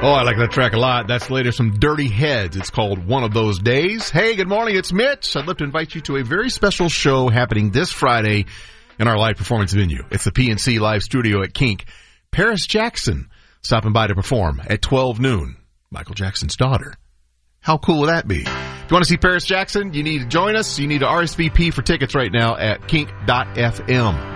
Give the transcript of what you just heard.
Oh, I like that track a lot. That's later from Dirty Heads. It's called One of Those Days. Hey, good morning. It's Mitch. I'd love to invite you to a very special show happening this Friday in our live performance venue. It's the PNC Live Studio at Kink. Paris Jackson stopping by to perform at 12 noon. Michael Jackson's daughter. How cool would that be? If you want to see Paris Jackson, you need to join us. You need to RSVP for tickets right now at kink.fm.